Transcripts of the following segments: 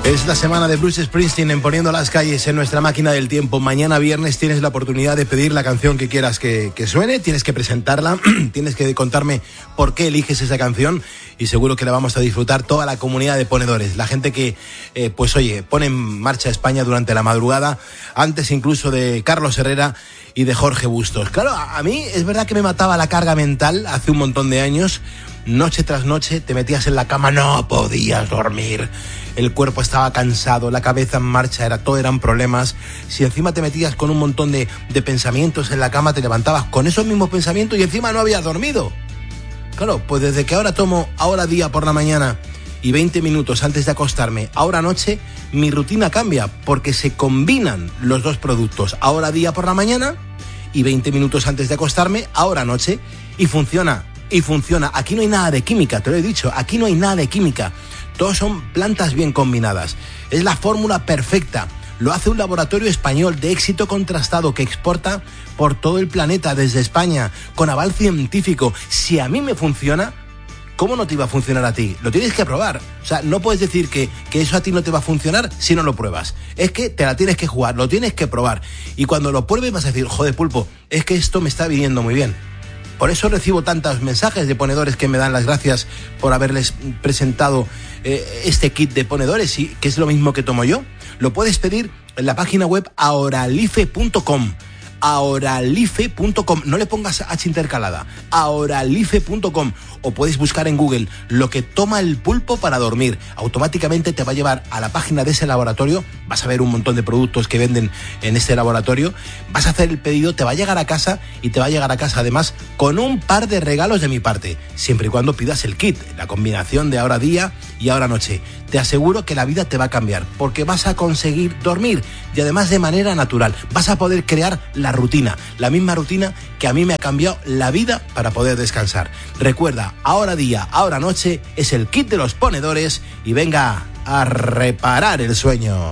Es la semana de Bruce Springsteen en Poniendo las Calles en nuestra máquina del tiempo. Mañana viernes tienes la oportunidad de pedir la canción que quieras que suene, tienes que presentarla, tienes que contarme por qué eliges esa canción y seguro que la vamos a disfrutar toda la comunidad de ponedores, la gente que, pone en marcha España durante la madrugada, antes incluso de Carlos Herrera y de Jorge Bustos. Claro, a mí es verdad que me mataba la carga mental hace un montón de años. Noche tras noche te metías en la cama, no podías dormir, el cuerpo estaba cansado, la cabeza en marcha, todo eran problemas. Si encima te metías con un montón de pensamientos en la cama, te levantabas con esos mismos pensamientos y encima no habías dormido. Claro, pues desde que ahora tomo ahora día por la mañana y 20 minutos antes de acostarme, ahora noche, mi rutina cambia porque se combinan los dos productos, ahora día por la mañana y 20 minutos antes de acostarme, ahora noche, y funciona. Aquí no hay nada de química, te lo he dicho, aquí no hay nada de química. Todos son plantas bien combinadas. Es la fórmula perfecta. Lo hace un laboratorio español de éxito contrastado que exporta por todo el planeta desde España, con aval científico. Si a mí me funciona, ¿cómo no te iba a funcionar a ti? Lo tienes que probar. O sea, no puedes decir que eso a ti no te va a funcionar si no lo pruebas. Es que te la tienes que jugar, lo tienes que probar. Y cuando lo pruebes vas a decir, joder, Pulpo, es que esto me está viniendo muy bien. Por eso recibo tantos mensajes de ponedores que me dan las gracias por haberles presentado este kit de ponedores, y que es lo mismo que tomo yo. Lo puedes pedir en la página web ahoralife.com. ahoralife.com, no le pongas H intercalada, ahoralife.com, o puedes buscar en Google lo que toma el pulpo para dormir. Automáticamente te va a llevar a la página de ese laboratorio, vas a ver un montón de productos que venden en este laboratorio, vas a hacer el pedido, te va a llegar a casa, y te va a llegar a casa además con un par de regalos de mi parte, siempre y cuando pidas el kit, la combinación de ahora día y ahora noche. Te aseguro que la vida te va a cambiar, porque vas a conseguir dormir, y además de manera natural. Vas a poder crear la rutina, la misma rutina que a mí me ha cambiado la vida para poder descansar. Recuerda, ahora día, ahora noche, es el kit de los ponedores, y venga a reparar el sueño.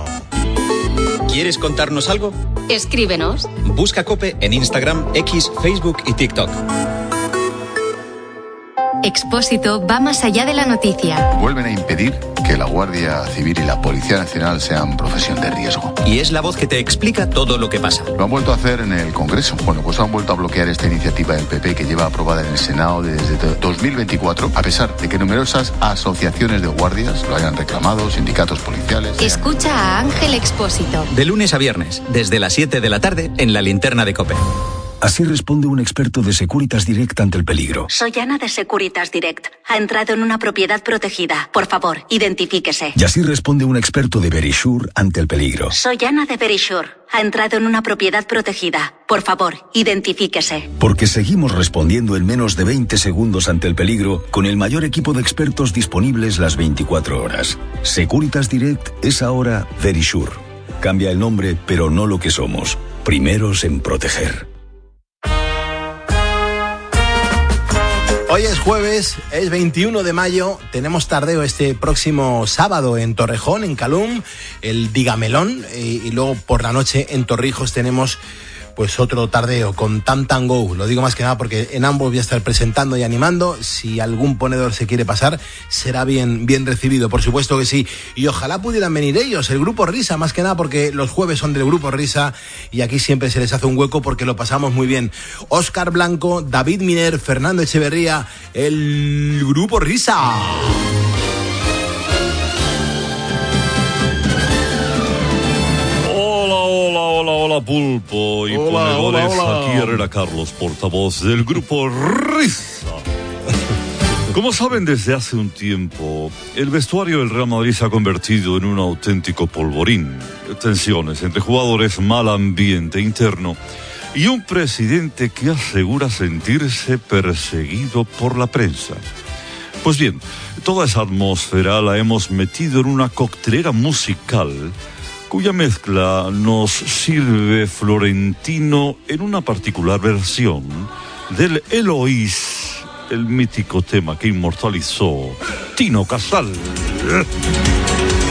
¿Quieres contarnos algo? Escríbenos. Busca COPE en Instagram, X, Facebook y TikTok. Expósito va más allá de la noticia. Vuelven a impedir que la Guardia Civil y la Policía Nacional sean profesión de riesgo. Y es la voz que te explica todo lo que pasa. Lo han vuelto a hacer en el Congreso. Bueno, pues han vuelto a bloquear esta iniciativa del PP que lleva aprobada en el Senado desde 2024, a pesar de que numerosas asociaciones de guardias lo hayan reclamado, sindicatos policiales. Escucha a Ángel Expósito. De lunes a viernes, desde las 7 de la tarde, en la linterna de COPE. Así responde un experto de Securitas Direct ante el peligro. Soy Ana de Securitas Direct. Ha entrado en una propiedad protegida. Por favor, identifíquese. Y así responde un experto de Verisure ante el peligro. Soy Ana de Verisure. Ha entrado en una propiedad protegida. Por favor, identifíquese. Porque seguimos respondiendo en menos de 20 segundos ante el peligro, con el mayor equipo de expertos disponibles las 24 horas. Securitas Direct es ahora Verisure. Cambia el nombre, pero no lo que somos. Primeros en proteger. Hoy es jueves, es 21 de mayo, tenemos tardeo este próximo sábado en Torrejón, en Calum, el Digamelón, y luego por la noche en Torrijos tenemos pues otro tardeo con Tam Tam Go. Lo digo más que nada porque en ambos voy a estar presentando y animando. Si algún ponedor se quiere pasar, será bien recibido, por supuesto que sí. Y ojalá pudieran venir ellos, el Grupo Risa, más que nada porque los jueves son del Grupo Risa y aquí siempre se les hace un hueco porque lo pasamos muy bien. Óscar Blanco, David Miner, Fernando Echeverría, el Grupo Risa. Hola Pulpo y ponedores, aquí Herrera Carlos, portavoz del Grupo Risa. Como saben, desde hace un tiempo, el vestuario del Real Madrid se ha convertido en un auténtico polvorín. Tensiones entre jugadores, mal ambiente interno y un presidente que asegura sentirse perseguido por la prensa. Pues bien, toda esa atmósfera la hemos metido en una coctelera musical cuya mezcla nos sirve Florentino en una particular versión del Eloís, el mítico tema que inmortalizó Tino Casal.